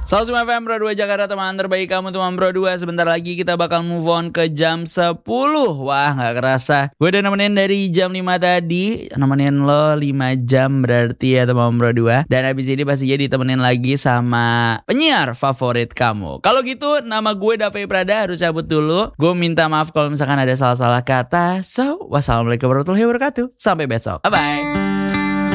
Salam semua FM Pro 2 Jakarta, teman terbaik kamu teman Pro 2. Sebentar lagi kita bakal move on ke jam 10. Wah gak kerasa, gue udah nemenin dari jam 5 tadi. Nemenin lo 5 jam berarti ya teman Pro 2. Dan abis ini pastinya ditemenin lagi sama penyiar favorit kamu. Kalau gitu nama gue Davi Prada harus cabut dulu. Gue minta maaf kalau misalkan ada salah-salah kata. So wassalamualaikum warahmatullahi wabarakatuh. Sampai besok, bye bye.